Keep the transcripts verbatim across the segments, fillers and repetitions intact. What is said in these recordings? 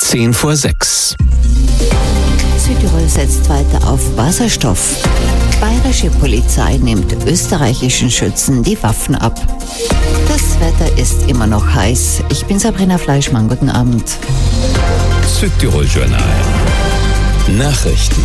zehn vor sechs. Südtirol setzt weiter auf Wasserstoff. Bayerische Polizei nimmt österreichischen Schützen die Waffen ab. Das Wetter ist immer noch heiß. Ich bin Sabrina Fleischmann. Guten Abend. Südtirol Journal. Nachrichten.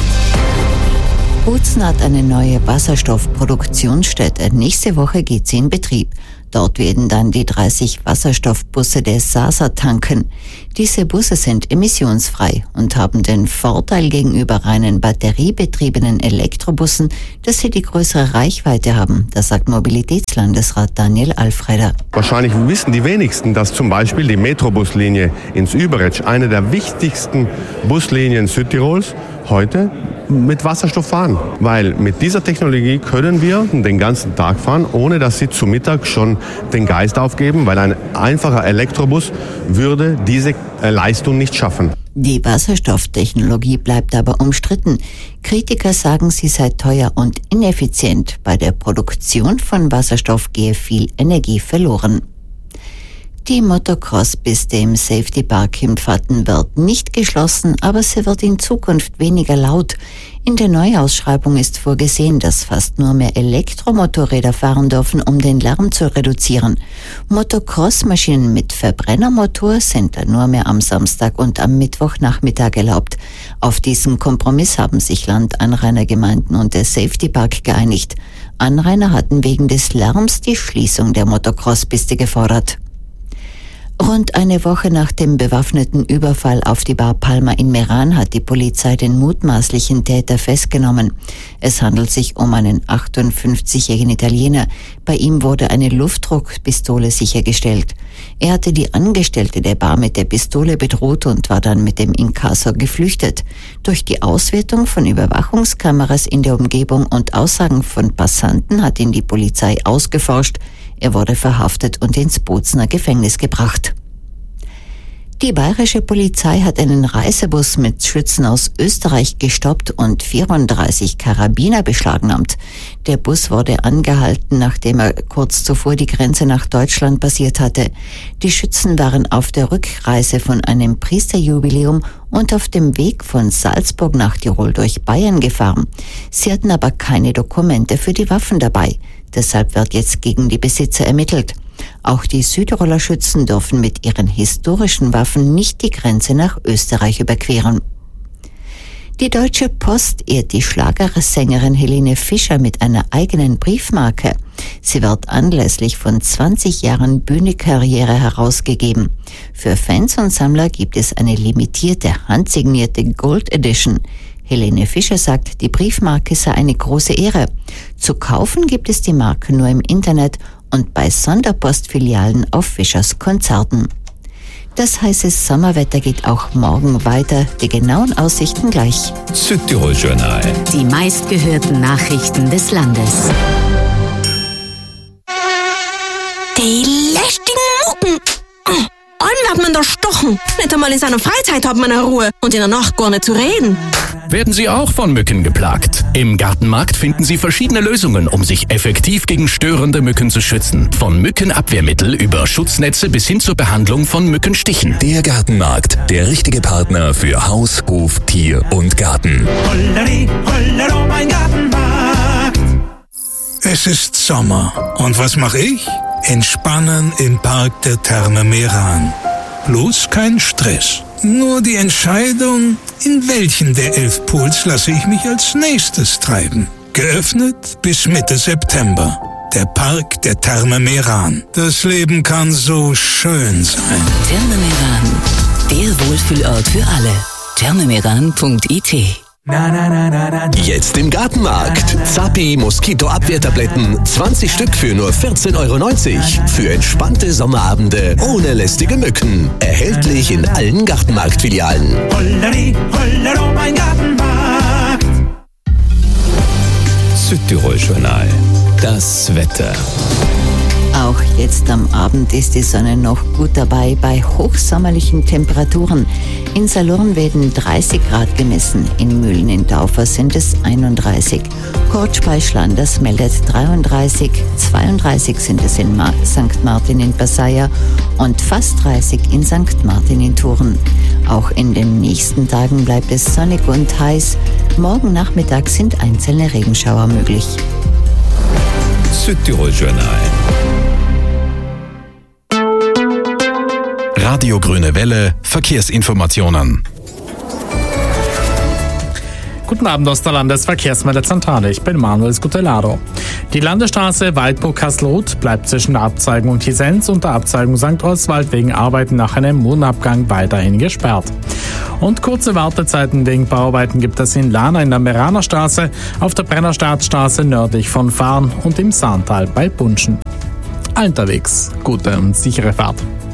Bozen hat eine neue Wasserstoffproduktionsstätte. Nächste Woche geht sie in Betrieb. Dort werden dann die dreißig Wasserstoffbusse des SASA tanken. Diese Busse sind emissionsfrei und haben den Vorteil gegenüber reinen batteriebetriebenen Elektrobussen, dass sie die größere Reichweite haben. Das sagt Mobilitätslandesrat Daniel Alfreder. Wahrscheinlich wissen die wenigsten, dass zum Beispiel die Metrobuslinie ins Überetsch, eine der wichtigsten Buslinien Südtirols, heute mit Wasserstoff fahren. Weil mit dieser Technologie können wir den ganzen Tag fahren, ohne dass sie zu Mittag schon den Geist aufgeben, weil ein einfacher Elektrobus würde diese Leistung nicht schaffen. Die Wasserstofftechnologie bleibt aber umstritten. Kritiker sagen, sie sei teuer und ineffizient. Bei der Produktion von Wasserstoff gehe viel Energie verloren. Die Motocross-Piste im Safety Park Himmelpfatten wird nicht geschlossen, aber sie wird in Zukunft weniger laut. In der Neuausschreibung ist vorgesehen, dass fast nur mehr Elektromotorräder fahren dürfen, um den Lärm zu reduzieren. Motocross-Maschinen mit Verbrennermotor sind dann nur mehr am Samstag und am Mittwochnachmittag erlaubt. Auf diesen Kompromiss haben sich Landanrainergemeinden und der Safety Park geeinigt. Anrainer hatten wegen des Lärms die Schließung der Motocross-Piste gefordert. Rund eine Woche nach dem bewaffneten Überfall auf die Bar Palma in Meran hat die Polizei den mutmaßlichen Täter festgenommen. Es handelt sich um einen achtundfünfzigjährigen Italiener. Bei ihm wurde eine Luftdruckpistole sichergestellt. Er hatte die Angestellte der Bar mit der Pistole bedroht und war dann mit dem Inkasso geflüchtet. Durch die Auswertung von Überwachungskameras in der Umgebung und Aussagen von Passanten hat ihn die Polizei ausgeforscht. Er wurde verhaftet und ins Bozener Gefängnis gebracht. Die bayerische Polizei hat einen Reisebus mit Schützen aus Österreich gestoppt und vierunddreißig Karabiner beschlagnahmt. Der Bus wurde angehalten, nachdem er kurz zuvor die Grenze nach Deutschland passiert hatte. Die Schützen waren auf der Rückreise von einem Priesterjubiläum und auf dem Weg von Salzburg nach Tirol durch Bayern gefahren. Sie hatten aber keine Dokumente für die Waffen dabei. Deshalb wird jetzt gegen die Besitzer ermittelt. Auch die Südtiroler Schützen dürfen mit ihren historischen Waffen nicht die Grenze nach Österreich überqueren. Die Deutsche Post ehrt die Schlagersängerin Helene Fischer mit einer eigenen Briefmarke. Sie wird anlässlich von zwanzig Jahren Bühnenkarriere herausgegeben. Für Fans und Sammler gibt es eine limitierte, handsignierte Gold Edition. Helene Fischer sagt, die Briefmarke sei eine große Ehre. Zu kaufen gibt es die Marke nur im Internet und bei Sonderpostfilialen auf Fischers Konzerten. Das heiße Sommerwetter geht auch morgen weiter. Die genauen Aussichten gleich. Südtirol Journal. Die meistgehörten Nachrichten des Landes. Die lästigen Mucken. Allem wird man da stochen. Nicht einmal in seiner Freizeit hat man eine Ruhe und in der Nacht gar nicht zu reden. Werden Sie auch von Mücken geplagt? Im Gartenmarkt finden Sie verschiedene Lösungen, um sich effektiv gegen störende Mücken zu schützen. Von Mückenabwehrmittel über Schutznetze bis hin zur Behandlung von Mückenstichen. Der Gartenmarkt, der richtige Partner für Haus, Hof, Tier und Garten. Holleri, hollero, mein Gartenmarkt. Es ist Sommer. Und was mache ich? Entspannen im Park der Therme Meran. Bloß kein Stress. Nur die Entscheidung, in welchen der elf Pools lasse ich mich als nächstes treiben. Geöffnet bis Mitte September. Der Park der Therme Meran. Das Leben kann so schön sein. Therme Meran, der Wohlfühlort für alle. thermemeran punkt i t. Na, na, na, na, na. Jetzt im Gartenmarkt. Zappi Moskito-Abwehrtabletten. zwanzig Stück für nur vierzehn Euro neunzig. Für entspannte Sommerabende ohne lästige Mücken. Erhältlich in allen Gartenmarktfilialen. Holleri, hollero, mein Gartenmarkt. Südtirol Journal. Das Wetter. Auch jetzt am Abend ist die Sonne noch gut dabei bei hochsommerlichen Temperaturen. In Salurn werden dreißig Grad gemessen, in Mühlen in Taufer sind es einunddreißig. Kortsch bei Schlanders meldet dreiunddreißig, zweiunddreißig sind es in Ma- Sankt Martin in Passaia und fast dreißig in Sankt Martin in Thurn. Auch in den nächsten Tagen bleibt es sonnig und heiß. Morgen Nachmittag sind einzelne Regenschauer möglich. Südtirol Journal. Radio Grüne Welle, Verkehrsinformationen. Guten Abend aus der Landesverkehrsmeldezentrale, ich bin Manuel Scutellaro. Die Landesstraße Waldburg-Kastelruth bleibt zwischen der Abzweigung Tisens und der Abzweigung Sankt Oswald wegen Arbeiten nach einem Mondabgang weiterhin gesperrt. Und kurze Wartezeiten wegen Bauarbeiten gibt es in Lana in der Meranerstraße, auf der Brennerstadtstraße nördlich von Fahren und im Saantal bei Bunschen. Unterwegs, gute und sichere Fahrt.